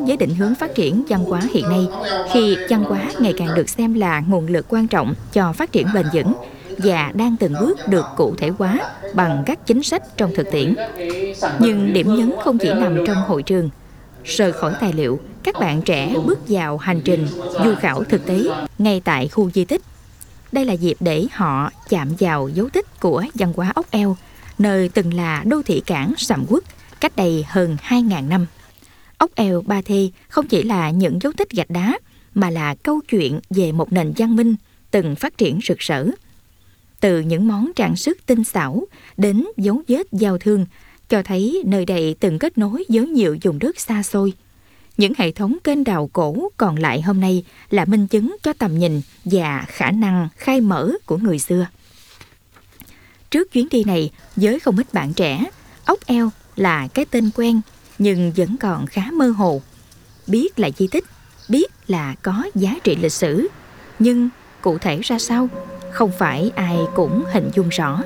ứng với định hướng phát triển văn hóa hiện nay, khi văn hóa ngày càng được xem là nguồn lực quan trọng cho phát triển bền vững và đang từng bước được cụ thể hóa bằng các chính sách trong thực tiễn. Nhưng điểm nhấn không chỉ nằm trong hội trường. Rời khỏi tài liệu, các bạn trẻ bước vào hành trình du khảo thực tế ngay tại khu di tích. Đây là dịp để họ chạm vào dấu tích của văn hóa ốc eo, nơi từng là đô thị cảng sầm uất cách đây hơn 2.000 năm. Ốc eo Ba Thê không chỉ là những dấu tích gạch đá, mà là câu chuyện về một nền văn minh từng phát triển rực rỡ. Từ những món trang sức tinh xảo đến dấu vết giao thương, cho thấy nơi đây từng kết nối với nhiều vùng đất xa xôi. Những hệ thống kênh đào cổ còn lại hôm nay là minh chứng cho tầm nhìn và khả năng khai mở của người xưa. Trước chuyến đi này, với không ít bạn trẻ, ốc eo là cái tên quen nhưng vẫn còn khá mơ hồ. Biết là di tích, biết là có giá trị lịch sử, nhưng cụ thể ra sao, không phải ai cũng hình dung rõ.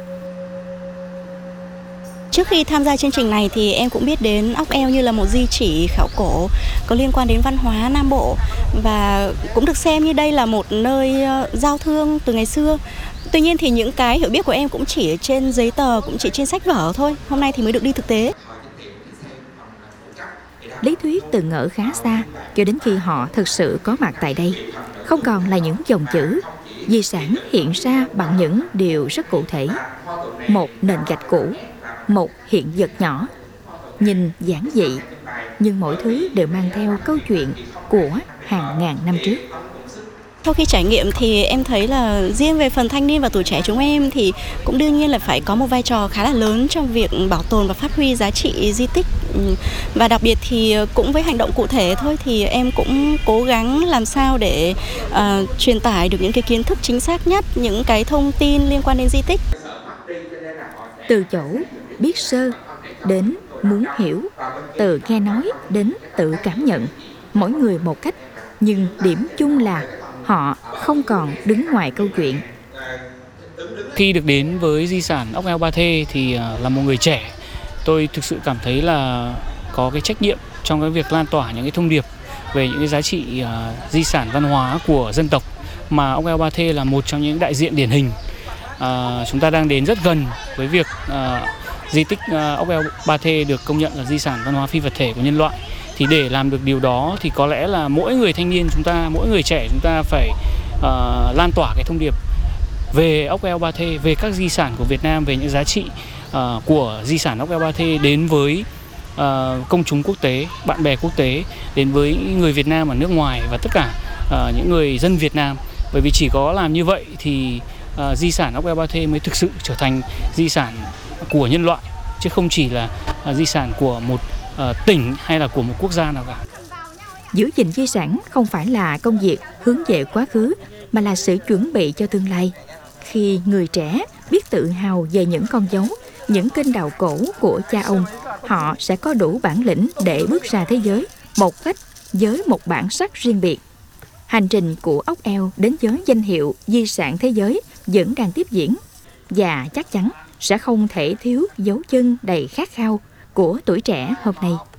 Trước khi tham gia chương trình này thì em cũng biết đến ốc eo như là một di chỉ khảo cổ có liên quan đến văn hóa Nam Bộ, và cũng được xem như đây là một nơi giao thương từ ngày xưa. Tuy nhiên thì những cái hiểu biết của em cũng chỉ ở trên giấy tờ, cũng chỉ trên sách vở thôi. Hôm nay thì mới được đi thực tế. Lý thuyết từng ở khá xa, cho đến khi họ thực sự có mặt tại đây. Không còn là những dòng chữ, di sản hiện ra bằng những điều rất cụ thể. Một nền gạch cũ, một hiện vật nhỏ, nhìn giản dị, nhưng mỗi thứ đều mang theo câu chuyện của hàng ngàn năm trước. Sau khi trải nghiệm thì em thấy là riêng về phần thanh niên và tuổi trẻ chúng em thì cũng đương nhiên là phải có một vai trò khá là lớn trong việc bảo tồn và phát huy giá trị di tích. Và đặc biệt thì cũng với hành động cụ thể thôi thì em cũng cố gắng làm sao để truyền tải được những cái kiến thức chính xác nhất, những cái thông tin liên quan đến di tích. Từ chỗ biết sơ đến muốn hiểu, từ nghe nói đến tự cảm nhận, mỗi người một cách, nhưng điểm chung là họ không còn đứng ngoài câu chuyện. Khi được đến với di sản ốc eo Ba Thê thì là một người trẻ, tôi thực sự cảm thấy là có cái trách nhiệm trong cái việc lan tỏa những cái thông điệp về những cái giá trị di sản văn hóa của dân tộc, mà ốc eo Ba Thê là một trong những đại diện điển hình. Chúng ta đang đến rất gần với việc di tích ốc eo Ba Thê được công nhận là di sản văn hóa phi vật thể của nhân loại. Thì để làm được điều đó thì có lẽ là mỗi người thanh niên chúng ta, mỗi người trẻ chúng ta phải lan tỏa cái thông điệp về ốc eo Ba Thê, về các di sản của Việt Nam, về những giá trị của di sản ốc eo Ba Thê đến với công chúng quốc tế, bạn bè quốc tế, đến với người Việt Nam ở nước ngoài và tất cả những người dân Việt Nam. Bởi vì chỉ có làm như vậy thì di sản ốc eo Ba Thê mới thực sự trở thành di sản của nhân loại, chứ không chỉ là di sản của một tỉnh hay là của một quốc gia nào cả. Giữ gìn di sản không phải là công việc hướng về quá khứ, mà là sự chuẩn bị cho tương lai. Khi người trẻ biết tự hào về những con dấu, những kênh đào cổ của cha ông, họ sẽ có đủ bản lĩnh để bước ra thế giới một cách với một bản sắc riêng biệt. Hành trình của ốc eo đến với danh hiệu di sản thế giới vẫn đang tiếp diễn, và chắc chắn sẽ không thể thiếu dấu chân đầy khát khao của tuổi trẻ hôm nay.